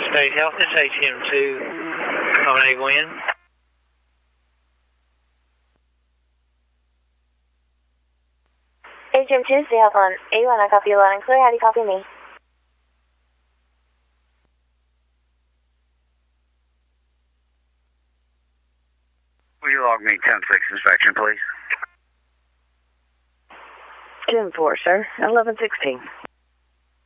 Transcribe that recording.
Space Health, this is HM2, Copenhagen Wind. HM2, Stay Health on A1, I copy you loud and clear. How do you copy me? Will you log me 10-6 inspection, please? 10-4, sir. 11-16.